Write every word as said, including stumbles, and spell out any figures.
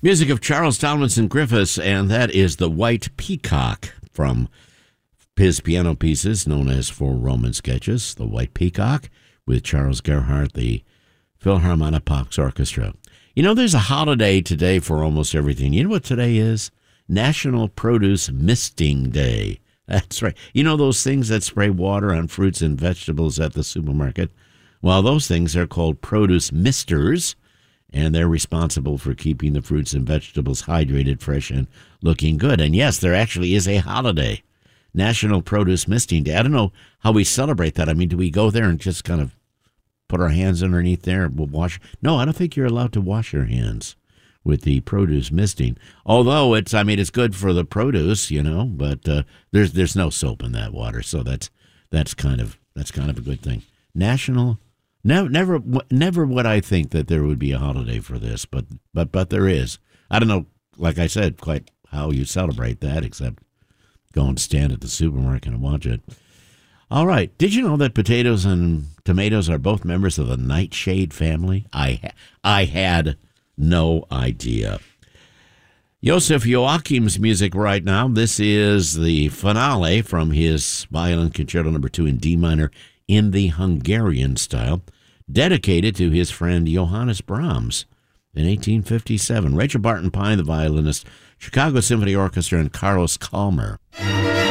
Music of Charles Tomlinson Griffiths, and that is The White Peacock from his piano pieces known as Four Roman Sketches, The White Peacock, with Charles Gerhardt, the Philharmonic Pops Orchestra. You know, there's a holiday today for almost everything. You know what today is? National Produce Misting Day. That's right. You know those things that spray water on fruits and vegetables at the supermarket? Well, those things are called produce misters, and they're responsible for keeping the fruits and vegetables hydrated, fresh, and looking good. And yes, there actually is a holiday, National Produce Misting Day. I don't know how we celebrate that. I mean, do we go there and just kind of put our hands underneath there and we'll wash? No, I don't think you're allowed to wash your hands with the produce misting. Although it's, I mean, it's good for the produce, you know, but uh, there's there's no soap in that water, so that's that's kind of that's kind of a good thing. National. Never, never, never would I think that there would be a holiday for this, but, but, but there is. I don't know, like I said, quite how you celebrate that, except go and stand at the supermarket and watch it. All right. Did you know that potatoes and tomatoes are both members of the nightshade family? I, I had no idea. Joseph Joachim's music right now. This is the finale from his Violin Concerto Number Two in D minor, in the Hungarian style, dedicated to his friend Johannes Brahms in eighteen fifty-seven. Rachel Barton Pine, the violinist, Chicago Symphony Orchestra, and Carlos Kalmer.